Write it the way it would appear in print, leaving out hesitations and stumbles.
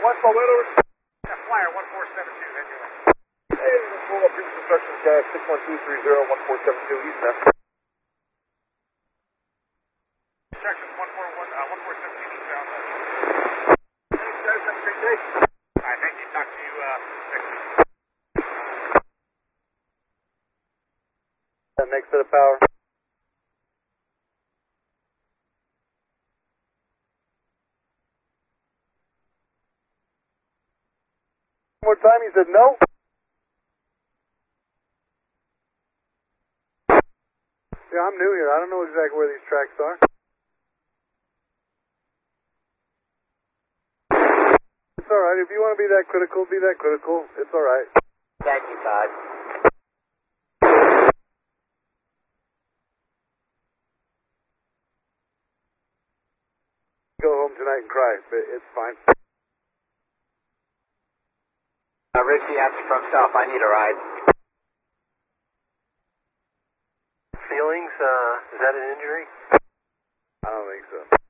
Westlaw Weather. Flyer 1472, head your way. Hey, roll up previous instructions, guys. 61230-1472 East now. Instructions 1417 eastbound. Thanks, guys. Have a great day. All right, thank you. Talk to you next week. That next set of power. One more time, he said no. Yeah, I'm new here. I don't know exactly where these tracks are. It's alright. If you want to be that critical, be that critical. It's alright. Thank you, Todd. Go home tonight and cry. It's fine. Richie, answer from South. I need a ride. Feelings, is that an injury? I don't think so.